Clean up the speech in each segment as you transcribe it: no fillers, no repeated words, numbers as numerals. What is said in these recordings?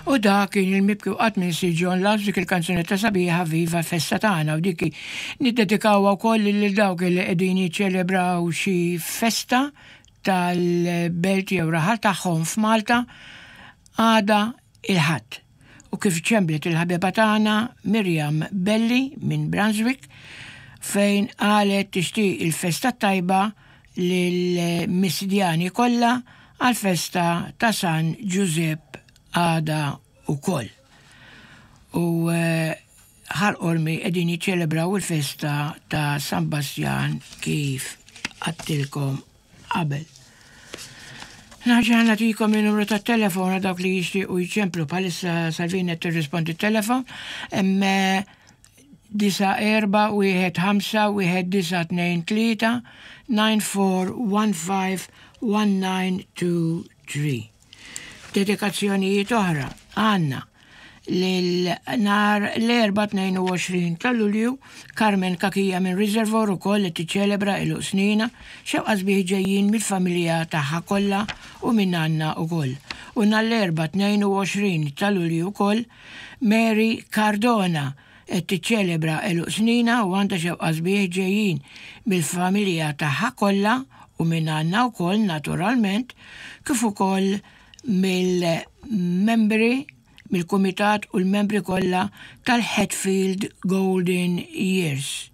U da kien il-mibki u qatt minn John Labs dik il-kanzunetta sabiħa Viva Festa tagħna u dik niddedikawha wkoll lil dawk li qegħdin jiċċelebraw xi festa tal-belt jew raħal tagħhom f'Malta għada il-ħadd. U kif ċemblet il-ħabiba tagħna Miriam Belli minn Brunswick fejn qalet tixtieq il-festa tajba lill-Missidjani kollha għal-festa ta' San Giuseppe għada ukoll. U ħarqolmi qegħdin jiċċelebraw il-festa ta' San Bastian kif għattilkom qabel. Naġġan nagħtikom il-numru tat-telefon dawk li jixtiequ jiċċemplu bħalissa Salvina tirrispondi t-telefon hemm 9415-1923. Dedikazzjonijiet oħra għandna nar l-4-22 ta' Lulju Carmen Kakija minn Reservoir ukoll li tiċċelebra il snina xewqa sbieħ ġejjin mill-familja tagħha kollha u minn għandna ukoll. U nhar-4-22 ta' Lulju ukoll Mary Cardona qed tiċċelebra il snina u għandha xewqa sbieħ ġejjin mill-familja tagħha kollha u minn għandna wkoll naturalment kif ukoll mill-membri mill-Kumitat u l-membri kollha tal-Hatfield Golden Years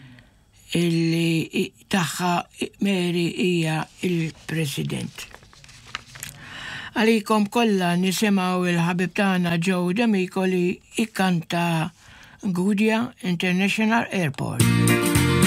illi tagħha Mary hija il-President. Għalikom kollha nisimgħu il-ħabib tagħna Joe D'Amico li ikkanta Goodyear International Airport.